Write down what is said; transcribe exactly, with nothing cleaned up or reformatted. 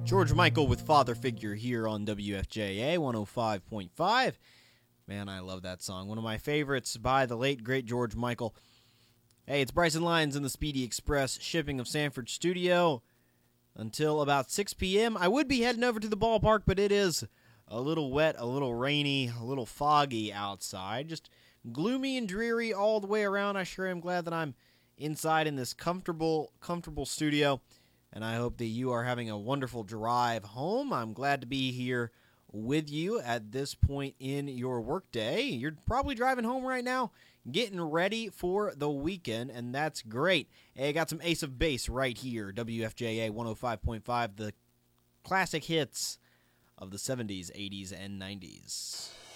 George Michael with Father Figure here on W F J A one oh five point five. Man, I love that song. One of my favorites by the late, great George Michael. Hey, it's Bryson Lyons in the Speedy Express shipping of Sanford Studio until about six p.m. I would be heading over to the ballpark, but it is a little wet, a little rainy, a little foggy outside. Just gloomy and dreary all the way around. I sure am glad that I'm inside in this comfortable, comfortable studio, and I hope that you are having a wonderful drive home. I'm glad to be here with you at this point in your workday. You're probably driving home right now, getting ready for the weekend, and that's great. Hey, I got some Ace of Base right here, W F J A one oh five point five, the classic hits of the seventies, eighties, and nineties.